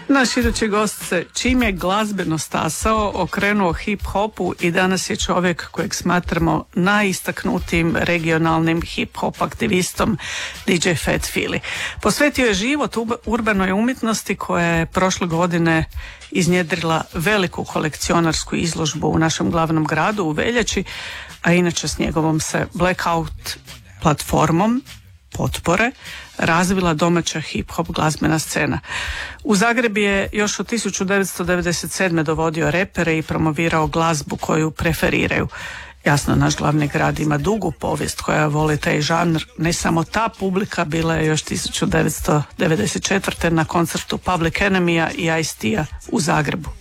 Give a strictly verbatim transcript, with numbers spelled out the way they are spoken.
Naš idući gost se, čim je glazbeno stasao, okrenuo hip-hopu i danas je čovjek kojeg smatramo najistaknutijim regionalnim hip-hop aktivistom, D J Fat Philly. Posvetio je život urbanoj umjetnosti koja je prošle godine iznjedrila veliku kolekcionarsku izložbu u našem glavnom gradu u veljači, a inače s njegovom se Blackout platformom potpore razvila domaća hip-hop glazbena scena. U Zagreb je još od tisuću devetsto devedeset sedme dovodio repere i promovirao glazbu koju preferiraju. Jasno, naš glavni grad ima dugu povijest koja voli taj žanr. Ne samo ta publika, bila je još tisuću devetsto devedeset četvrte na koncertu Public Enemya i Ice-T-a u Zagrebu.